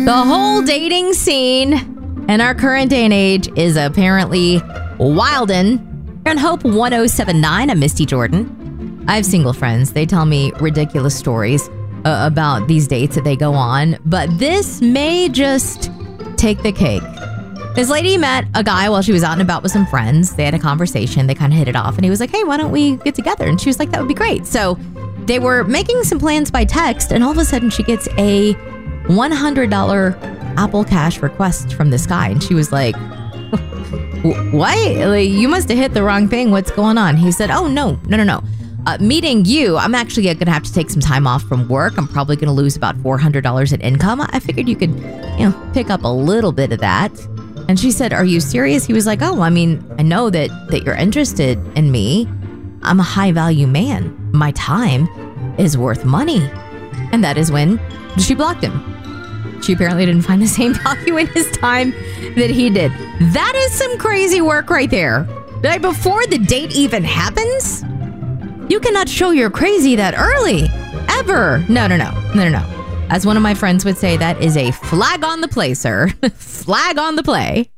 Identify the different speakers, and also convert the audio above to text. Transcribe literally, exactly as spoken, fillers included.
Speaker 1: The whole dating scene in our current day and age is apparently wildin'. You're on Hope one oh seven point nine. I'm Misty Jordan. I have single friends. They tell me ridiculous stories uh, about these dates that they go on, but this may just take the cake. This lady met a guy while she was out and about with some friends. They had a conversation. They kind of hit it off, and he was like, hey, why don't we get together? And she was like, that would be great. So they were making some plans by text, and all of a sudden she gets a one hundred dollars Apple Cash request from this guy. And she was like, what? Like, you must have hit the wrong thing. What's going on? He said, oh, no, no, no, no. Uh, meeting you, I'm actually going to have to take some time off from work. I'm probably going to lose about four hundred dollars in income. I figured you could, you know, pick up a little bit of that. And she said, are you serious? He was like, oh, I mean, I know that, that you're interested in me. I'm a high value man. My time is worth money. And that is when she blocked him. She apparently didn't find the same value in his time that he did. That is some crazy work right there. Like, before the date even happens, you cannot show you're crazy that early. Ever. No, no, no. No, no, no. As one of my friends would say, that is a flag on the play, sir. Flag on the play.